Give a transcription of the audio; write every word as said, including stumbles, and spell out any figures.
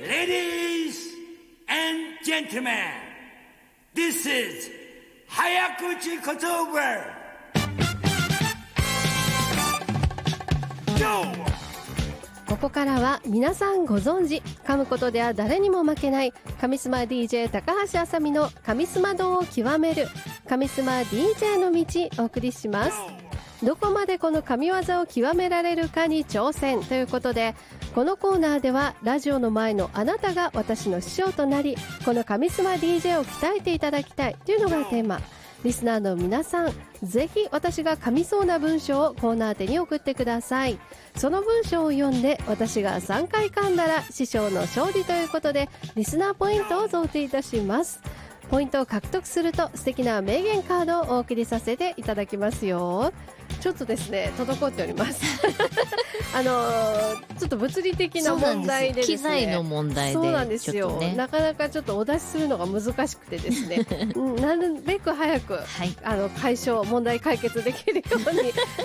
Ladies and gentlemen, this is 早口言葉。 ここからは皆さんご存知、噛むことでは誰にも負けないカミスマ ディージェー 高橋あさみのカミスマ道を極めるカミスマ ディージェー の道をお送りします。どこまでこの神業を極められるかに挑戦ということで、このコーナーではラジオの前のあなたが私の師匠となり、このカミスマ ディージェー を鍛えていただきたいというのがテーマ。リスナーの皆さん、ぜひ私が噛みそうな文章をコーナー宛てに送ってください。その文章を読んで私がさんかい噛んだら師匠の勝利ということで、リスナーポイントを贈呈いたします。ポイントを獲得すると素敵な名言カードをお送りさせていただきますよ。ちょっとですね、滞っておりますあのー、ちょっと物理的な問題でですね、 機材の問題でそうなんですよ、 ね、 なかなかちょっとお出しするのが難しくてですねなるべく早く、はい、あの解消問題解決できるように